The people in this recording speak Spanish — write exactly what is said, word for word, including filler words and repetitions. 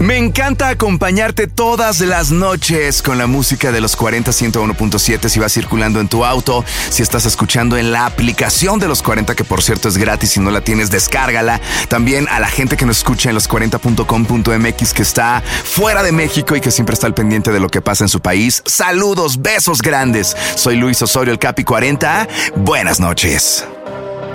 Me encanta acompañarte todas las noches con la música de los cuarenta, ciento uno punto siete si vas circulando en tu auto, si estás escuchando en la aplicación de los cuarenta, que por cierto es gratis, si no la tienes, descárgala. También a la gente que nos escucha en los cuarenta punto com punto m x, que está fuera de México y que siempre está al pendiente de lo que pasa en su país. Saludos, besos grandes. Soy Luis Osorio, el Capi cuarenta. Buenas noches.